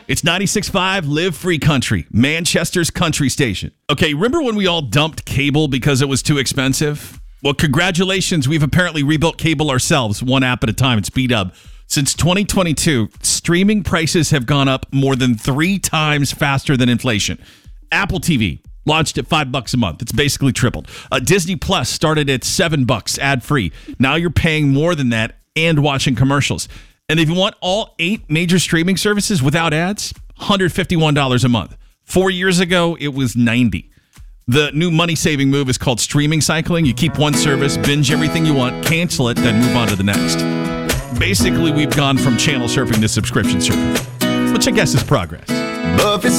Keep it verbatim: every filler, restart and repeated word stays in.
It's ninety-six point five Live Free Country, Manchester's country station. Okay, remember when we all dumped cable because it was too expensive? Well, congratulations. We've apparently rebuilt cable ourselves, one app at a time. It's B-Dub. Since twenty twenty-two, streaming prices have gone up more than three times faster than inflation. Apple T V launched at five bucks a month. It's basically tripled. Uh, Disney Plus started at seven bucks ad-free. Now you're paying more than that and watching commercials. And if you want all eight major streaming services without ads, one hundred fifty-one dollars a month. Four years ago, it was ninety dollars. The new money-saving move is called streaming cycling. You keep one service, binge everything you want, cancel it, then move on to the next. Basically, we've gone from channel surfing to subscription surfing, which I guess is progress. Buffett